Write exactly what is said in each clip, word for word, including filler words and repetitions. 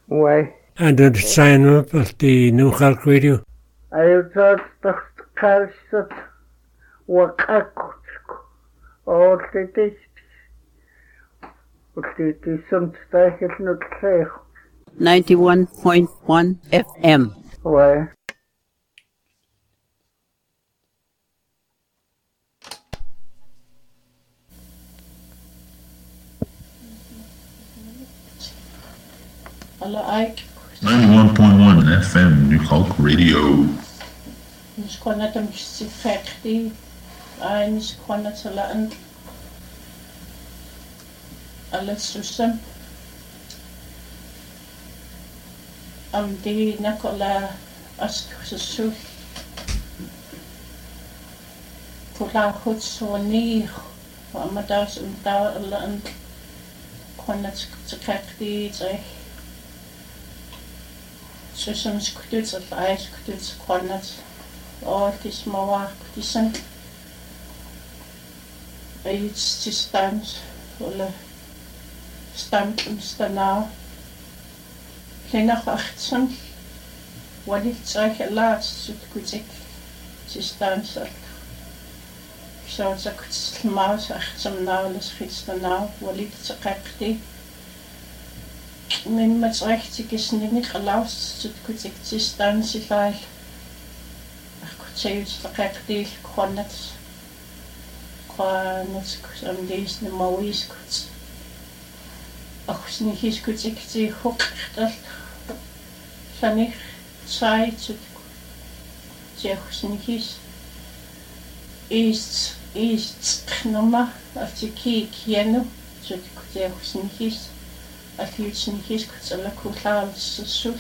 Why? And the sign up of the New York Radio. I thought the calcet wakakutsko. All the dish. It is some style not clear. ninety-one point one F M. Why? ninety-one point one F M, New York Radio. Nisquana tam sifekti, I nisquana talaan. Alassusam. Am di nakola askusu. Kula hutsoni, amadas umda alaan. Quana tsakakti, zay. Susam skututs of ice, skututs, quanats. All this mawa, kutisam. It's just stands, or stamp and stana. Lenach achtsam. What it's like a last, so kutik. Just stands. So it's a kuts mouse, achtsam now, let's fix the now. What it's a kakti. Men met recht is niet geluisterd, het goed ik zie dan zie veel. Ik zei het verkeerd deel, gewoon net, gewoon net om deze de mooie is goed. Ach, is niet eens goed ik zie ook dat van ik zei het, zie ik niet eens. Is is genomen als je kijkt hier nu, zie ik niet eens. Als je het niet is, kan je ook als zo.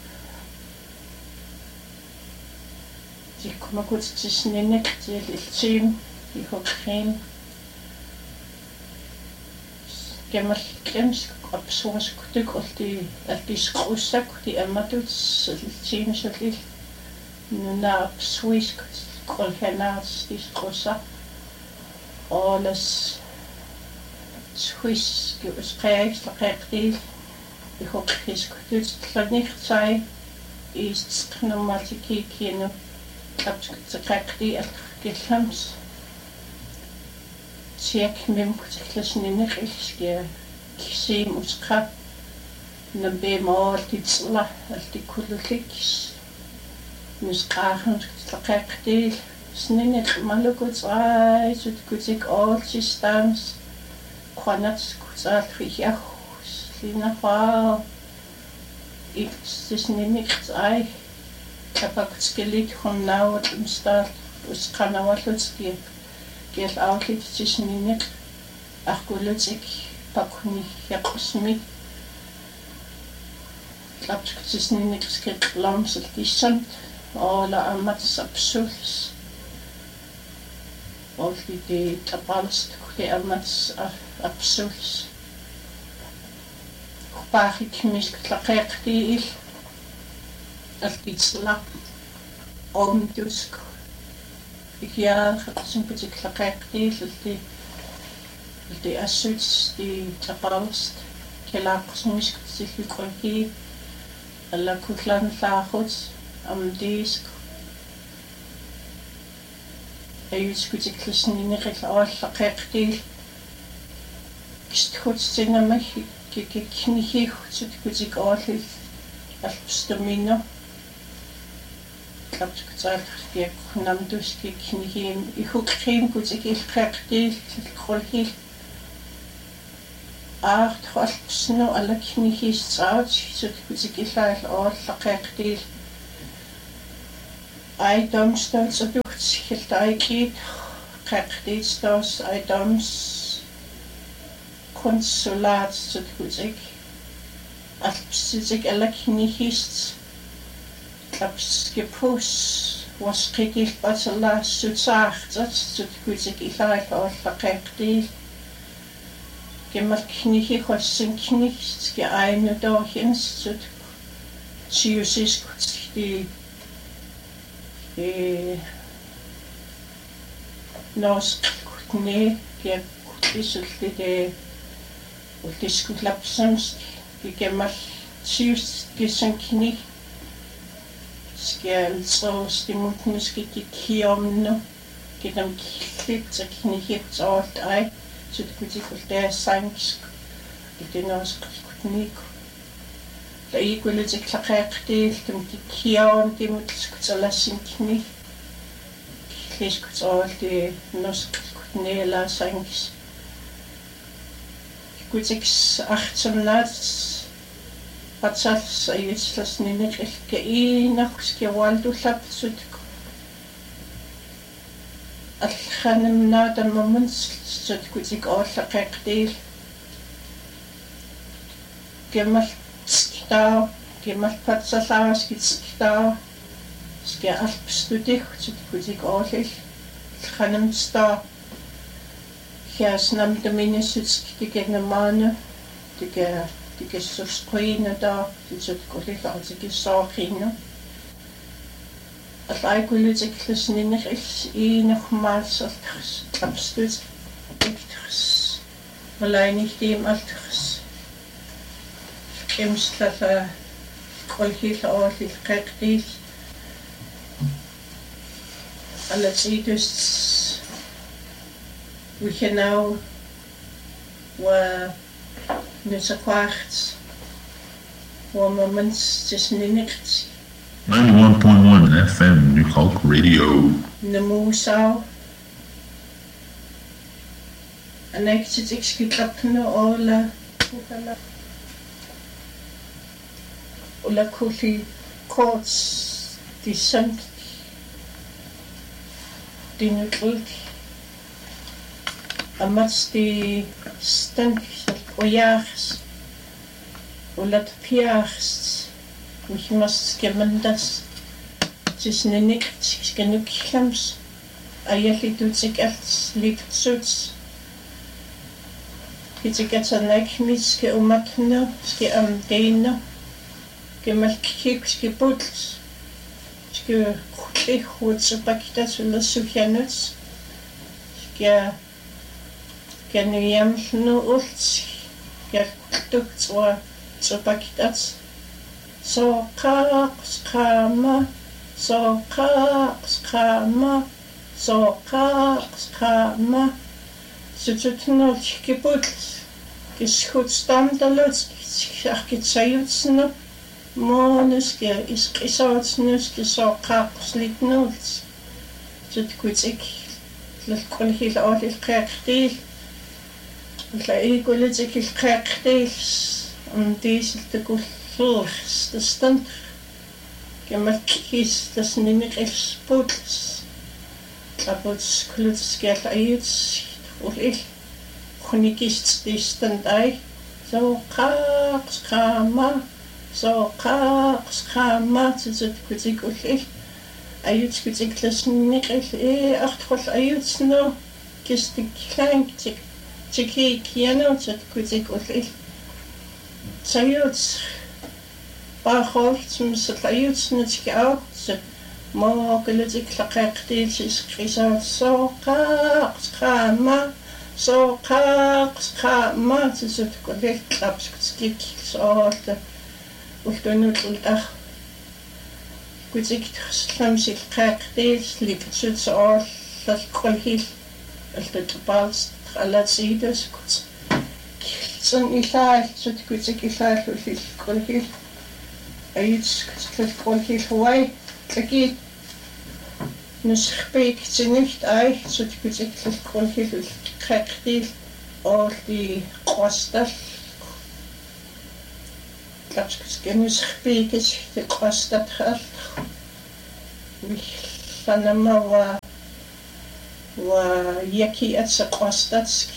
Je komt ook goed te zien, je zien, je gaat geen. Ik heb klems op zoals ik als die als die schroestek die Emma doet, zien zo lief. Nu na op Swiss, kon geen naast die schroestek. Alles. Swiss schrijft, verrektig. Ik hoop dat het niet zij is genomen te kijken. Ik heb het verrektig gegeven. Check me moet ik dus niet echt gezien moet gaan. Dan ben je maar iets la, als die koeligjes. Dus graag het verrektig. Het is niet maar goed uit, het goed ik altijd staan. Quanats kuzat fiach sina fa it's just nicht ei kapaktskelik von now im start us kanawatski get out it just nicht ach gulutsik pakuni yakusmi klapsk just nicht skit lams het disant ala amats absurds of die tapalst die amats absurds. Paar ik mis klakkerdie is. Als iets la om dus ik ja het een beetje klakkerdie is die die assuits die tapalst kelaks mis zich gekroki alla kutlan faagot am disk. Hij is goed ik dus niet echt al klakkerdie. Goed zijn maar ik ik niet heel goed goed ik altijd als stamina. Ik heb het gezegd ik nam dus ik niet geen ik ook geen goed ik ik krijg die kwaliteit. Ah, het was snel alle knieën uit zo goed ik ik laat al krijg die. I don't start zo doet het eigenlijk krijg die stas I don't consulaat zo goed ik als ik alle knieën ik heb gepost was ik wat ze laatst zo zacht dat zo goed ik ik laat al krijg die. Gemmer knieën was zijn knieën geëine dag eens zo zie je zus die die nos nee die is het die die het is goed lapsens die gemmer Tius gisan kini. Skal tros det mutne skal gik kiomno. Gedam klit så kini hit alt ej. Så det kunne ikke være sansk. Det er noget skutnik. Der ikke ville det klare det, dem de kiom det mut skal lade sin kini. Klisk så alt det noget skutnela sansk. Gutiks achtemnats patsas ayislas ninek keina skewaldu lapsut alkhanimna damman sut gutik orlaqaqdil gemal sta gemal patsalas kitsta ske alpstudik sut gutik orlil khanimsta Her nam de minnesut det gennem mange det gør det gør så skrine der det så går det altså det så kine at jeg kunne lidt eksen ind i nog mal så absolut ikke allein ikke dem alt kemst der kolhil og lidt rigtig alle sidst we can now wa nessa kwart wa moments just nikt ninety-one point one F M New Hulk Radio. Namusau annexed exkitapno ola ola kofi courts descent dinutlik Amats die stank og jags og lat piags mich must gemendas tis nenik skenu klams ayeli dutsik alt likt suits Kitsikats anak miske umatna ske am deina gemal kik ske buts ske klik hutsa pakitas ulla sufjanuts ske Kan nu hjemme alt, jeg dukt og så pakket så kaks kama, så kaks kama, så kaks kama, så tøtten og kibut, geskut standalot, skakket sayutsna, måneske iskisautsnuske så kaks lidt noget, så det kunne ikke lidt kun helt ordentligt krækdel. La igole ik krak deels om deze te goedvulgs de stand gemak kies dat niet echt spoeds dat wordt kluts geld uit of ik kon ik is die stand ai zo krak schama zo krak schama zit goed ik of ik uit goed ik les niet echt eh acht was uit no kist ik klein tik Tjekkie kiano zet kuzik ofil. Sayuts baholt met sayuts netske out zet mogelijk ik laqaqdeel is krisat so qaq qama so qaq qama zet kuzik klaps skik so de uftonu uldag kuzik slamsik qaqdeel likt zet so dat kolhil het bepaald alla sides gut sådan i klar så det kunne ikke klar for helt kun helt eit skal kun helt Hawaii ikke nusbek til nicht ei så det kunne ikke kun helt kræftigt og de koster kanskje skal nusbek det koster helt vi sanama var ويكي أتسقستك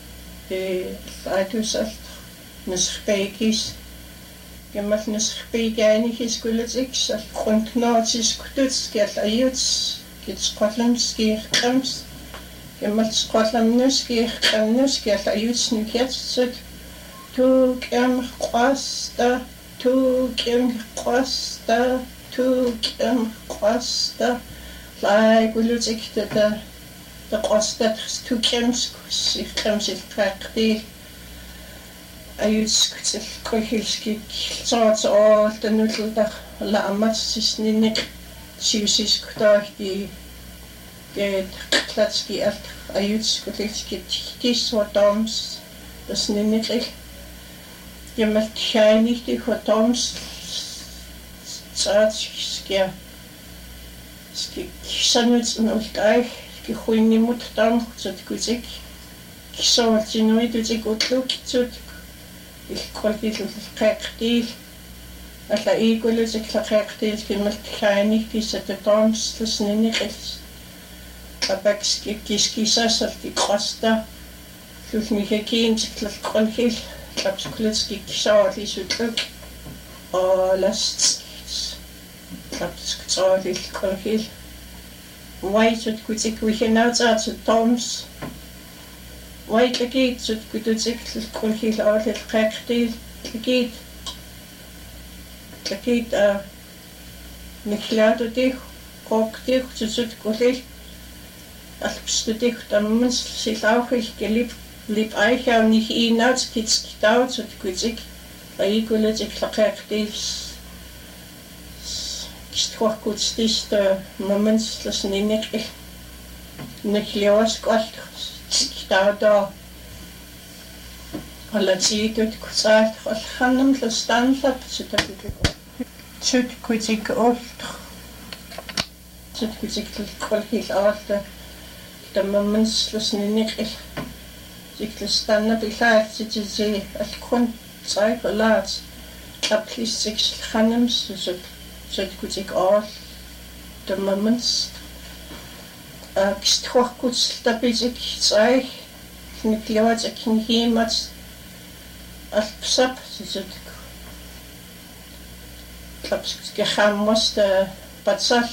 فاتوسل نسخ بيكيس كما نسخ بيكاني كيس كلت إكس كنت ناتيس كتوتس كيال أيوتس كيتس قتلمس كيخ خمس كما تسقتلم نس كيخ خمس كيال أيوتس نكيتس تو كم قاستا تو كم قاستا تو كم قاستا لا يقولوا إكتدا de kost dat toekomst zich kan zich praktisch ajutskut qihilski soortoortanullutar la ammatsisninniq siusiskutaarti geet platski alt ajutskutliski tissuatoms tasninniqil Jamen, jeg er ikke for doms, så skal jeg sådan ud noget dig, skal hun imod dem, så det kunne ikke. Så til nu er det ikke godt lukket, så det kan ikke lade det. Altså, jeg kunne lade sig klare det, skal man jeg ikke så det doms, så sådan en rigtig. Og bare skal jeg skisse, så det koster. Så jeg kan give en til at klare helt. Klapskulitski ksarli sutluk og last klapskulitski kolhil White kutik we can out at Toms White legit sut kutik kolhil og lidt kræktil legit legit a niklado det kok det sut kolhil at studik damens sig afhil gelib Lip eicher nicht in als kids dauert so kuzik regular ik klaqaqtis kistor kutstis de moments das ninnik niklios qalt stauda alla tiidut kutsalt khanam lastan så der sut kuzik oft sut kuzik kolhil alt de moments das ninnik Ik stanna bilaat zit ze als kon zij laat dat is zich gaan zo zo goed ik al de moments ik stok goed dat is ik zij ik leer ik kan hier met als sap zo klaps gegaan moest patsalt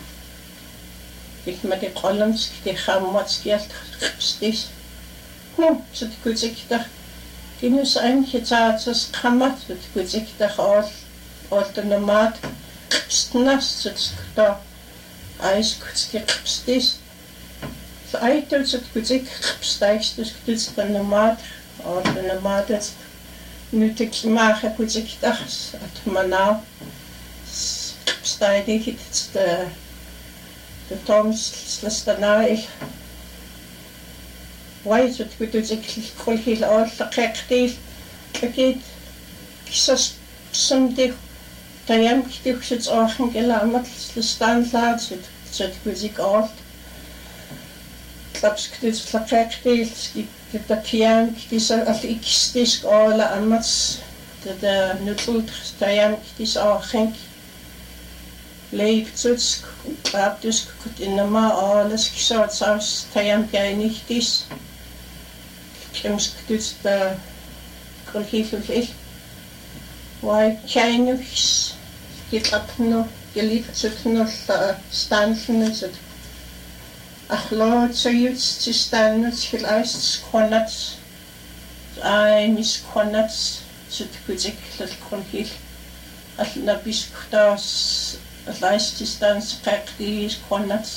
ik met de columns die gaan moest geld stis No, så det kunne ikke der. Det er nu så en hitar så skrammer, så det kunne ikke der alt alt den mat. Stnas så der ejs kunne ikke stis. Så ej det så det kunne ikke stigs det skulle det den mat og den mat det nu det klimat kunne ikke der at man er steg det hit det det toms slastanai Why so det kunne ikke kolhil og kræktil det så som det der jeg det så også eller andet stand lad så så det kunne ikke alt klaps det kræktil det der pian det så altså ikke stisk eller andet det der nødvendigt der jeg det så også lebt så praktisk kunne indemmer og alles så så der jeg gerne ikke Kemsk dus de kolhifel Why Chinese get up no geliebt zu no stanfen so ach Lord so jetzt zu stand vielleicht konat ein is konat so kuzik das kolhif als na bis das vielleicht ist dann praktisch konat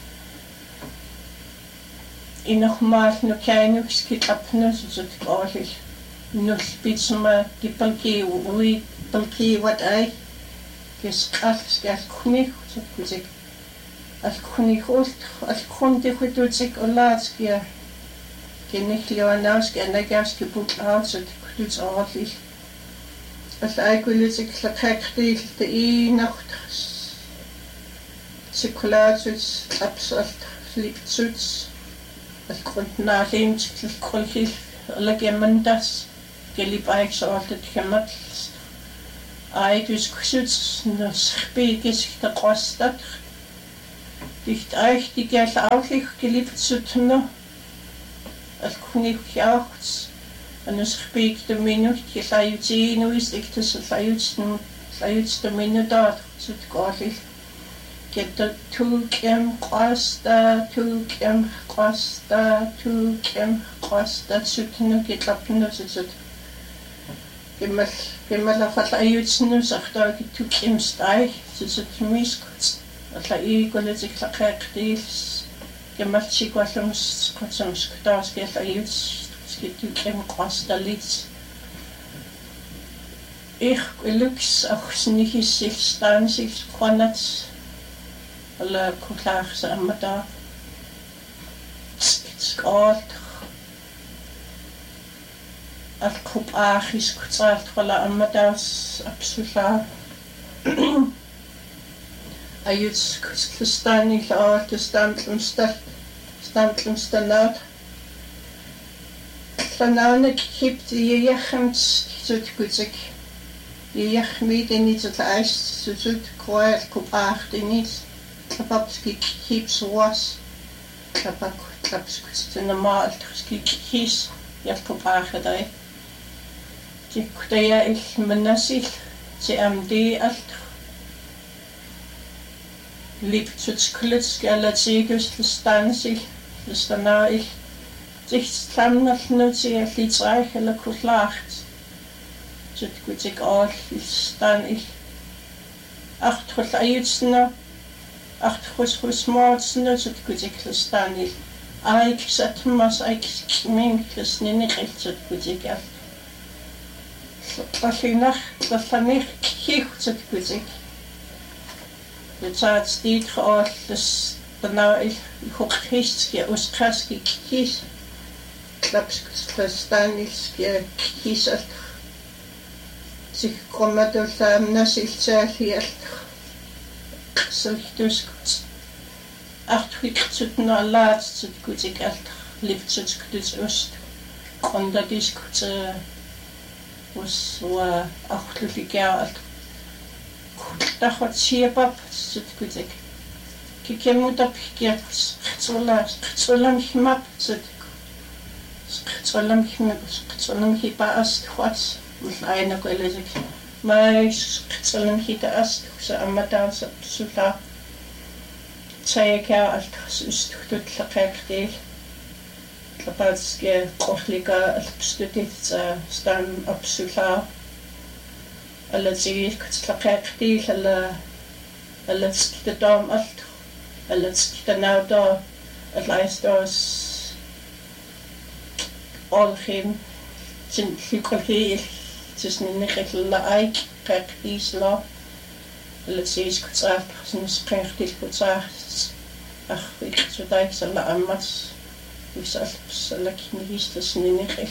I nog maar nog keine skit apne so det ordentlich nu spits ma die palki we palki wat ai kes af skal kunni så kuzik al kunni host al kunni kuzik olat skia kenik leona skia na gaski put out så det kuzik ordentlich al ai kuzik klakakti det I nacht Sikolatus absolut lipsuts Al kunna lim til kolhil eller gemendas gelib eik så alt det kemat ai du skuts no spikes der kostet dicht eich die gel auch gelib zu tun al kunni auch an es spik de minut je sai ji no is ik das sai nu sai de minut dort zu kolhil Get the two kem costa, two kem costa, two kem costa, sutno get up no sut. Gemal gemal la fat ayutsnu sagta get two kem stai, sut misk. Alla I golet ik la krektis. Gemal chikwasums kotsums ktas get ayuts get two kem costa lits. ich lux auch nicht sich dann sich konats alla kutlach sa amata skot al kup achis kutsalt wala amatas absoluta ayuts kustani la te standlumsta standlumstanat Vanavond gibt je jechemt zoet kutsik. Je jechmeet en niet het ijs zo zoet kwijt kop acht en niet. Kapapski kips was. Kapak kapskus te normaal ski kies. Ja kop acht daar. Je kuteja ik menasil. Je am de alt. Liep zoet kluts gala zegus te staan zich. Dus daarna ik. Zich stamnal nutsi a llitsaich ala kullacht. Zut gwytig all stan ich. Acht chwll ayutsna. Acht chwys chwys modsna zut gwytig stan ich. Aik satmas aik ming chwys ninig ich zut gwytig al. Fallinach, fallanich kich zut gwytig. Zut stiet geall dus daarna ich hooggeestje oskaski kies. Klapskustastanilskia kisalt sikkomadulsaamnasilsaalialt sultuskut artwiktsutna laatsut kutikalt livtsutskut ust qondadiskut us wa artlufigaalt kuttaxotsiapap sutkutik kikemutap kiats qtsulas qtsulam himap sut Qtsolam himap qtsolam hipaas khwats ul aina koelesik mai qtsolam hitaas sa amataas sulla tsayaka alt ustutut laqaqtil tapatske qohlika alpstutit sa stan absoluta allati qtlaqaqtil alla allati tadam alt allati tanauda allaistos all geen zijn hypocrisie tussen de regelen eigenlijk praktisch la het is goed zaak zijn praktisch goed zaak ach ik zo dat ik zal amas ik zal zal ik niet tussen de regelen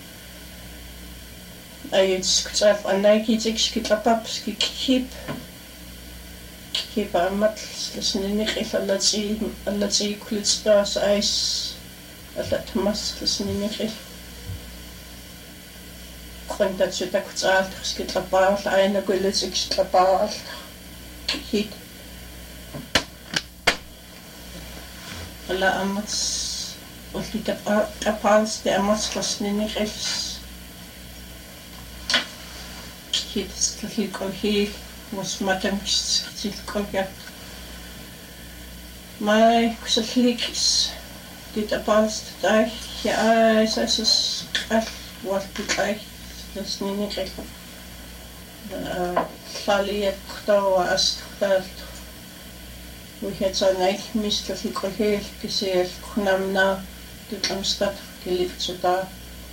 hij is goed zaak en hij kiet ik schiet op op schiet kip kip amat tussen de regelen laat zien laat zien klutstaas ijs dat mas tussen de regelen dat je dat goed uit getrapaald einde gullet ik getrapaald hit alla amats of die trapaals de amats vastnenig is hit dat ik al hier was matem schiet kolja maar ik zal liks dit apaals daar ja is is wat ik dat is niet niet echt. Fali kto as dat. We het zo niet mister gekregen gezegd knam na de Amstad geliefd zo daar.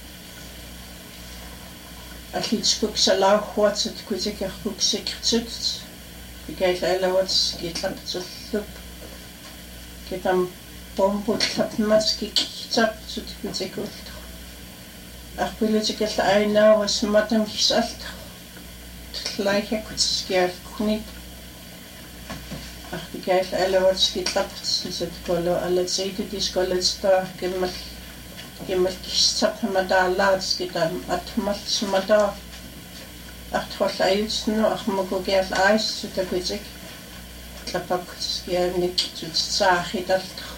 Als iets koek zal ook wat het koek er koek zeker zit. Ik kijk alle wat geht aan het loop. Ik dan bombo klap maski zap zo koek zeker. Ach, politic is aina was matam gesalt. Gleich ik het skeer knip. Ach, die kijk alle wat skitapt zit kolo alle zeker die skolen sta gemal gemal kisap mada laat skitam atmat smada. Ach, wat ayuts no ach mo geef ijs zo dat weet ik. Klap ik skeer niet zo zaag dat